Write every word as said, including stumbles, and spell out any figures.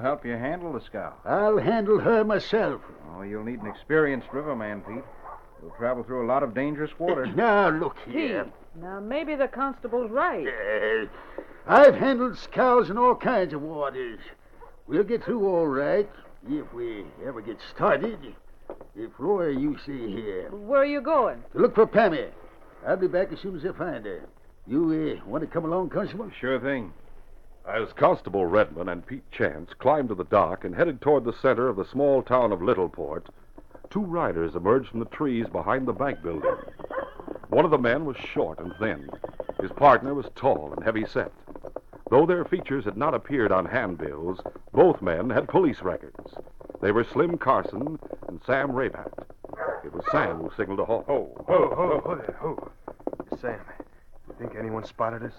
help you handle the scow? I'll handle her myself. Oh, you'll need an experienced riverman, Pete. You'll travel through a lot of dangerous water. Now, look Pete, here. now maybe the constable's right. Uh, I've handled scows in all kinds of waters. We'll get through all right if we ever get started. If Roy, you see here. Where are you going? To look for Pammy. I'll be back as soon as I find her. You uh, want to come along, Constable? Sure thing. As Constable Redmond and Pete Chance climbed to the dock and headed toward the center of the small town of Littleport, two riders emerged from the trees behind the bank building. One of the men was short and thin. His partner was tall and heavy-set. Though their features had not appeared on handbills, both men had police records. They were Slim Carson and Sam Rabat. It was Sam who signaled a halt. Ho, ho, ho, ho there, ho. Sam, you think anyone spotted us?